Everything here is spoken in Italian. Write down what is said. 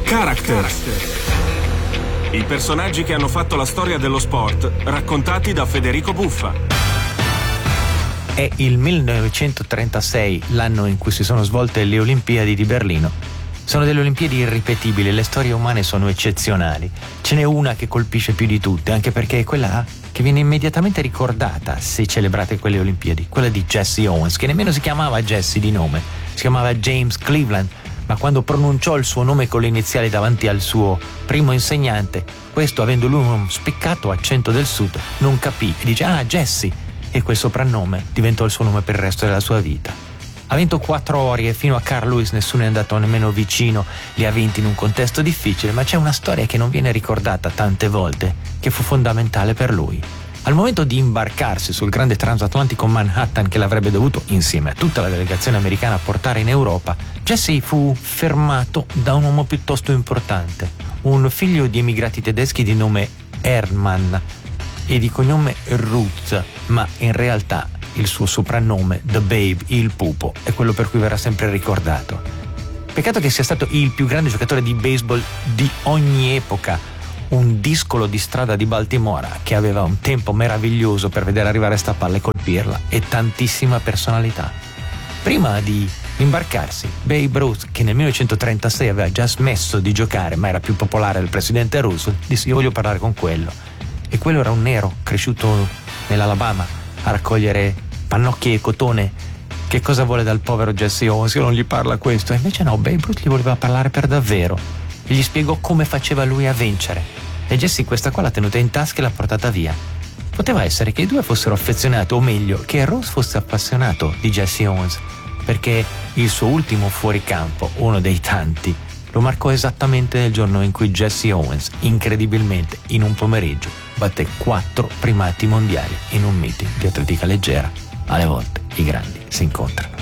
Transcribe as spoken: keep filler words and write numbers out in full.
Characters. I personaggi che hanno fatto la storia dello sport, raccontati da Federico Buffa. È il millenovecentotrentasei l'anno in cui si sono svolte le Olimpiadi di Berlino. Sono delle Olimpiadi irripetibili, le storie umane sono eccezionali. Ce n'è una che colpisce più di tutte, anche perché è quella che viene immediatamente ricordata se celebrate quelle Olimpiadi, quella di Jesse Owens, che nemmeno si chiamava Jesse di nome, si chiamava James Cleveland, ma quando pronunciò il suo nome con le iniziali davanti al suo primo insegnante, questo, avendo lui un spiccato accento del sud, non capì e dice ah Jesse, e quel soprannome diventò il suo nome per il resto della sua vita. Ha vinto quattro ori e fino a Carl Lewis nessuno è andato nemmeno vicino, li ha vinti in un contesto difficile, ma c'è una storia che non viene ricordata tante volte, che fu fondamentale per lui. Al momento di imbarcarsi sul grande transatlantico Manhattan che l'avrebbe dovuto, insieme a tutta la delegazione americana, portare in Europa, Jesse fu fermato da un uomo piuttosto importante, un figlio di emigrati tedeschi di nome Hermann e di cognome Ruth, ma in realtà il suo soprannome, The Babe, il pupo, è quello per cui verrà sempre ricordato. Peccato che sia stato il più grande giocatore di baseball di ogni epoca, un discolo di strada di Baltimora che aveva un tempo meraviglioso per vedere arrivare sta palla e colpirla, e tantissima personalità. Prima di imbarcarsi, Babe Ruth, che nel millenovecentotrentasei aveva già smesso di giocare ma era più popolare del presidente Roosevelt, disse io voglio parlare con quello. E quello era un nero cresciuto nell'Alabama a raccogliere pannocchie e cotone. Che cosa vuole dal povero Jesse Owens che non gli parla questo? E invece no, Babe Ruth gli voleva parlare per davvero e gli spiegò come faceva lui a vincere, e Jesse questa qua l'ha tenuta in tasca e l'ha portata via. Poteva essere che i due fossero affezionati, o meglio che Rose fosse appassionato di Jesse Owens, perché il suo ultimo fuoricampo, uno dei tanti, lo marcò esattamente nel giorno in cui Jesse Owens, incredibilmente in un pomeriggio, batté quattro primati mondiali in un meeting di atletica leggera. Alle volte i grandi si incontrano.